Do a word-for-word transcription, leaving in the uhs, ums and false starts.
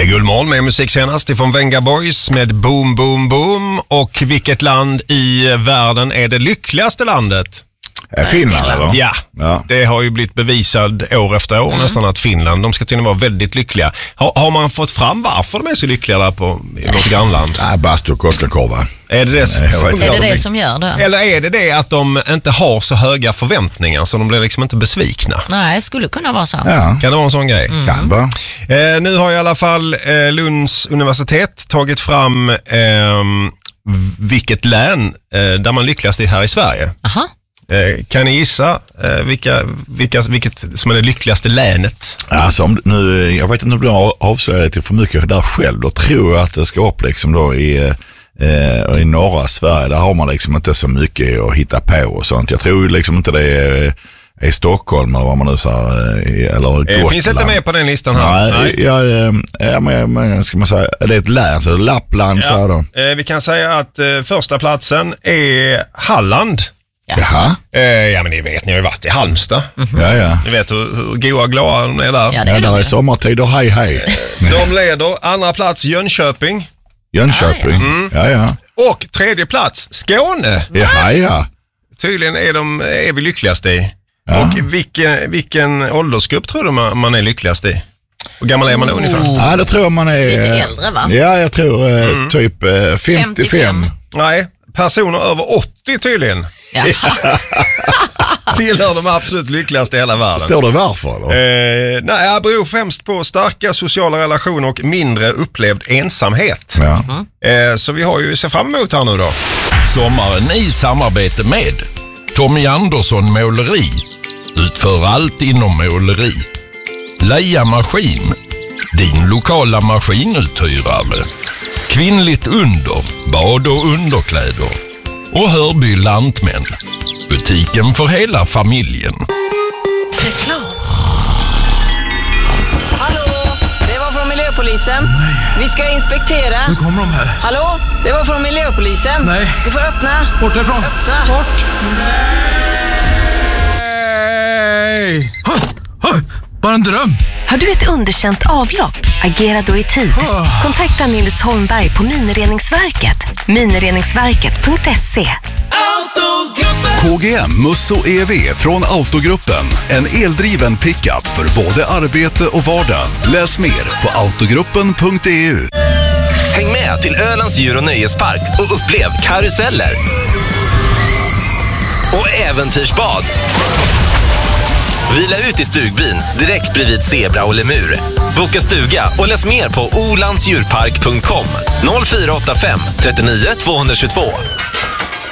Guldmorgon med musik senast ifrån Venga Boys med Boom Boom Boom. Och vilket land i världen är det lyckligaste landet? Finland, eller? Ja, ja, det har ju blivit bevisad år efter år mm. nästan att Finland, de ska tydligen vara väldigt lyckliga. Har, har man fått fram varför de är så lyckliga där på, i vårt grannland? Nej, bastu och koskenkorva. Är det det, som, är det, det, det som gör det? Eller är det det att de inte har så höga förväntningar så de blir liksom inte besvikna? Nej, skulle kunna vara så. Ja. Kan det vara en sån grej? Mm. Kan vara. Eh, nu har i alla fall eh, Lunds universitet tagit fram eh, vilket län eh, där man lyckligast är här i Sverige. Aha. Eh, kan ni gissa eh, vilka, vilka, vilket som är det lyckligaste länet? Alltså, om, nu, jag vet inte om du har avslöjat det för mycket där själv. Då tror jag att det ska upp liksom då i, eh, i norra Sverige. Där har man liksom inte så mycket att hitta på och sånt. Jag tror liksom inte det är, är Stockholm eller vad man nu säger. Eller Gotland. Det finns inte med på den listan här. Nej, Nej. Ja, ja, men, men ska man säga, det är ett län, så Lappland ja. så här då. Eh, vi kan säga att eh, första platsen är Halland. Jaha. Eh, ja, men ni vet, ni har ju varit i Halmstad. Mm-hmm. Ja, ja. Ni vet hur, hur goa glada de är där. Ja, det är, ja, där är sommartid och hej, hej. De leder andra plats Jönköping. Jönköping, mm. ja, ja. Och tredje plats Skåne. Ja, ja. Tydligen är, de, är vi lyckligast i. Ja. Och vilken, vilken åldersgrupp tror du man, man är lyckligast i? Hur gammal är man då oh. ungefär? Ja, det tror jag man är... Lite äldre, va? Ja, jag tror eh, mm. typ eh, femtiofem. femtiofem. Nej, personer över åttio tydligen. Tillhör de absolut lyckligaste i hela världen. Står det varför då? Eh, nej, jag beror främst på starka sociala relationer och mindre upplevd ensamhet. Ja. Eh, så vi har ju se fram emot här nu då. Sommaren i samarbete med Tommy Andersson Måleri. Utför allt inom måleri. Leia Maskin. Din lokala maskinuthyrare. Kvinnligt under. Bad och underkläder. Och Hörby Lantmän. Butiken för hela familjen. Reklam. Hallå, det var från miljöpolisen. Nej. Vi ska inspektera. Nu kommer de här. Hallå, det var från miljöpolisen. Nej. Du får öppna. Bort härifrån. Öppna. Bort. Nej! Bara en dröm. Har du ett underkänt avlopp? Agera då i tid. Kontakta Nils Holmberg på Minireningsverket. minireningsverket punkt se. K G M Musso E V från Autogruppen. En eldriven pickup för både arbete och vardag. Läs mer på autogruppen punkt e u. Häng med till Ölands djur- och nöjespark och upplev karuseller och äventyrsbad. Vila ut i stugbyn direkt bredvid zebra och lemur. Boka stuga och läs mer på olandsdjurpark punkt com noll fyra åtta fem trettionio tvåhundratjugotvå.